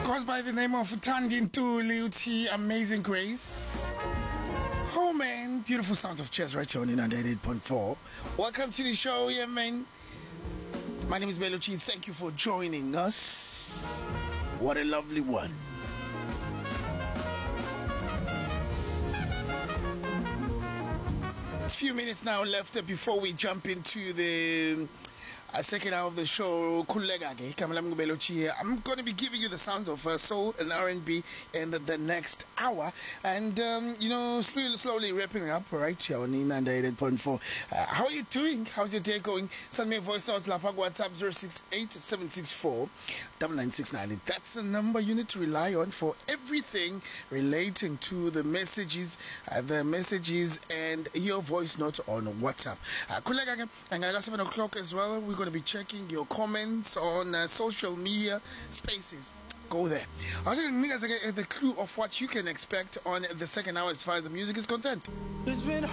goes by the name of Thandi Ntuli Uthi, Amazing Grace. Oh man, beautiful sounds of jazz right here on 98.4. Welcome to the show, yeah man. My name is Belucci. Thank you for joining us. What a lovely one. It's a few minutes now left before we jump into the second hour of the show. I'm going to be giving you the sounds of soul and R&B in the next hour, and slowly wrapping up right here on 98.4. How are you doing? How's your day going? Send me a voice note. WhatsApp 068-764-9969. That's the number you need to rely on for everything relating to the messages and your voice note on WhatsApp. 7 o'clock as well. We're going to be checking your comments on social media spaces. Go there. I'll tell you the clue of what you can expect on the second hour as far as the music is concerned.